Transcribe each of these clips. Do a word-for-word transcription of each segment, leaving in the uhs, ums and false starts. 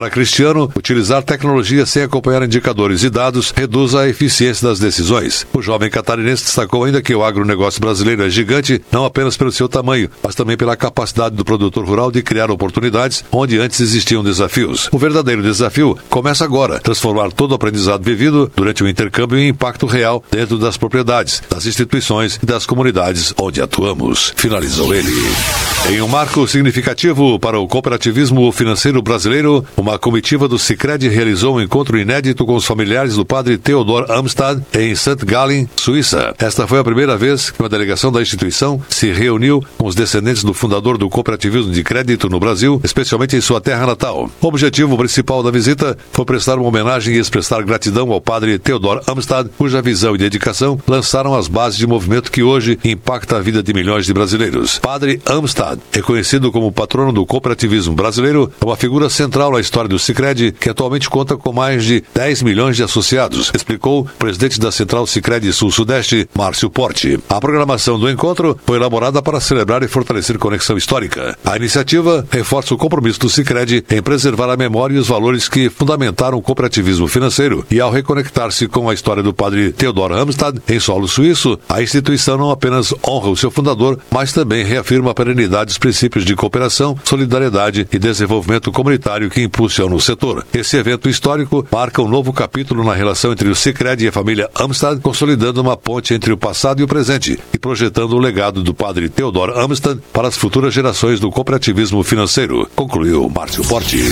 Para Cristiano, utilizar tecnologia sem acompanhar indicadores e dados reduz a eficiência das decisões. O jovem catarinense destacou ainda que o agronegócio brasileiro é gigante, não apenas pelo seu tamanho, mas também pela capacidade do produtor rural de criar oportunidades onde antes existiam desafios. O verdadeiro desafio começa agora, transformar todo o aprendizado vivido durante o intercâmbio em impacto real dentro das propriedades, das instituições e das comunidades onde atuamos. Finalizou ele. Em um marco significativo para o cooperativismo financeiro brasileiro, uma A comitiva do Sicredi realizou um encontro inédito com os familiares do padre Theodor Amstad em Sankt Gallen, Suíça. Esta foi a primeira vez que uma delegação da instituição se reuniu com os descendentes do fundador do cooperativismo de crédito no Brasil, especialmente em sua terra natal. O objetivo principal da visita foi prestar uma homenagem e expressar gratidão ao padre Theodor Amstad, cuja visão e dedicação lançaram as bases de movimento que hoje impacta a vida de milhões de brasileiros. Padre Amstad é conhecido como patrono do cooperativismo brasileiro, é uma figura central na história do Sicredi, que atualmente conta com mais de dez milhões de associados, explicou o presidente da Central Sicredi Sul-Sudeste, Márcio Porte. A programação do encontro foi elaborada para celebrar e fortalecer conexão histórica. A iniciativa reforça o compromisso do Sicredi em preservar a memória e os valores que fundamentaram o cooperativismo financeiro, e ao reconectar-se com a história do padre Theodor Amstad em solo suíço, a instituição não apenas honra o seu fundador, mas também reafirma a perenidade dos princípios de cooperação, solidariedade e desenvolvimento comunitário que impulsionam no setor. Esse evento histórico marca um novo capítulo na relação entre o Sicredi e a família Amstad, consolidando uma ponte entre o passado e o presente e projetando o legado do padre Theodor Amstad para as futuras gerações do cooperativismo financeiro, concluiu Márcio Porte.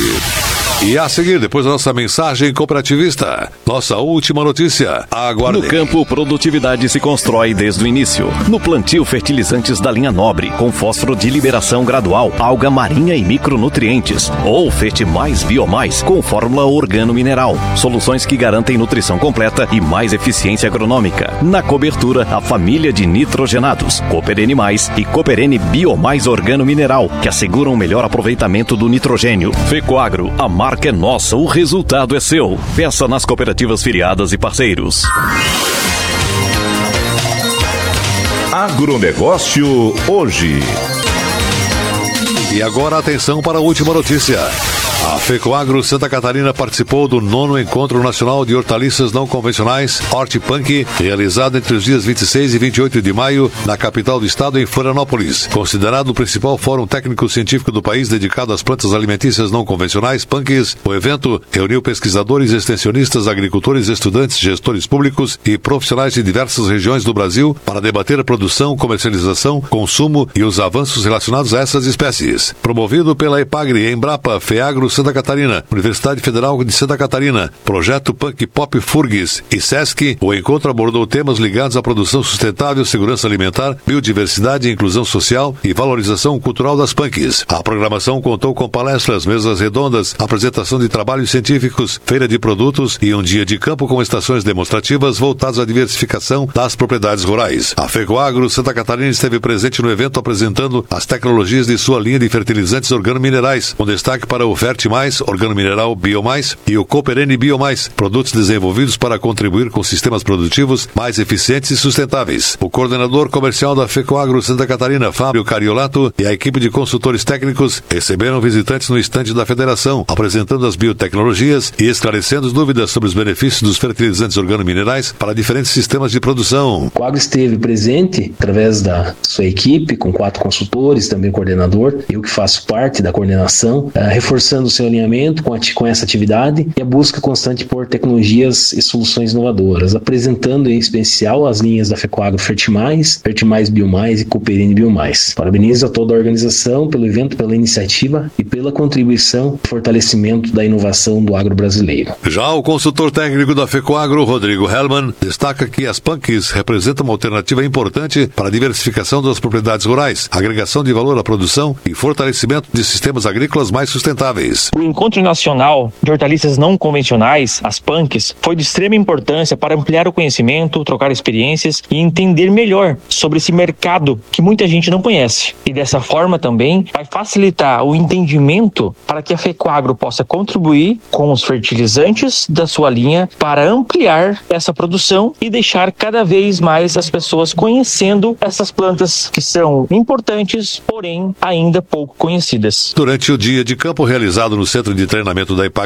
E a seguir, depois da nossa mensagem cooperativista, nossa última notícia. Aguarde. No campo, produtividade se constrói desde o início. No plantio, fertilizantes da linha Nobre, com fósforo de liberação gradual, alga marinha e micronutrientes. Ou Fertimais Biomais, com fórmula organo-mineral. Soluções que garantem nutrição completa e mais eficiência agronômica. Na cobertura, a família de nitrogenados, Cooper N mais e Cooper N Biomais organo-mineral, que asseguram o melhor aproveitamento do nitrogênio. Fecoagro, a marca é nossa, o resultado é seu. Peça nas cooperativas filiadas e parceiros. Agronegócio hoje. E agora atenção para a última notícia. A Fecoagro Santa Catarina participou do nono Encontro Nacional de Hortaliças Não Convencionais, Hortipunk, realizado entre os dias vinte e seis e vinte e oito de maio, na capital do estado, em Florianópolis. Considerado o principal fórum técnico-científico do país dedicado às plantas alimentícias não convencionais, punks, o evento reuniu pesquisadores, extensionistas, agricultores, estudantes, gestores públicos e profissionais de diversas regiões do Brasil para debater a produção, comercialização, consumo e os avanços relacionados a essas espécies. Promovido pela Epagri, Embrapa, Feagro Santa Catarina, Universidade Federal de Santa Catarina, Projeto Punk Pop Furgues e Sesc, o encontro abordou temas ligados à produção sustentável, segurança alimentar, biodiversidade, inclusão social e valorização cultural das punks. A programação contou com palestras, mesas redondas, apresentação de trabalhos científicos, feira de produtos e um dia de campo com estações demonstrativas voltadas à diversificação das propriedades rurais. A Fecoagro Santa Catarina esteve presente no evento apresentando as tecnologias de sua linha de fertilizantes organominerais, com destaque para o Fertimais, organo-mineral Biomais e o Cooper N Biomais, produtos desenvolvidos para contribuir com sistemas produtivos mais eficientes e sustentáveis. O coordenador comercial da Fecoagro Santa Catarina, Fábio Cariolato, e a equipe de consultores técnicos receberam visitantes no estande da federação, apresentando as biotecnologias e esclarecendo dúvidas sobre os benefícios dos fertilizantes organo-minerais para diferentes sistemas de produção. O Coagro esteve presente através da sua equipe, com quatro consultores, também coordenador, eu que faço parte da coordenação, uh, reforçando o seu alinhamento com, a, com essa atividade e a busca constante por tecnologias e soluções inovadoras, apresentando em especial as linhas da Fecoagro Fertimais, Fertimais Biomais e Cooper N Biomais. Parabenizo a toda a organização pelo evento, pela iniciativa e pela contribuição e fortalecimento da inovação do agro brasileiro. Já o consultor técnico da Fecoagro, Rodrigo Hellman, destaca que as punks representam uma alternativa importante para a diversificação das propriedades rurais, agregação de valor à produção e fortalecimento de sistemas agrícolas mais sustentáveis. O Encontro Nacional de Hortaliças Não Convencionais, as punks, foi de extrema importância para ampliar o conhecimento, trocar experiências e entender melhor sobre esse mercado que muita gente não conhece. E dessa forma também vai facilitar o entendimento para que a Fecoagro possa contribuir com os fertilizantes da sua linha para ampliar essa produção e deixar cada vez mais as pessoas conhecendo essas plantas que são importantes, porém ainda pouco conhecidas. Durante o dia de campo realizado no Centro de Treinamento da Epagri,